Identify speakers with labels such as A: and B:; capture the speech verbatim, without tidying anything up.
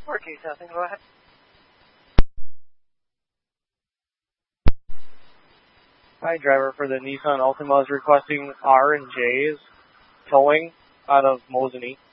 A: four K Southern, go ahead. Hi, driver for the Nissan Altima is requesting R and J's towing out of Mosinee.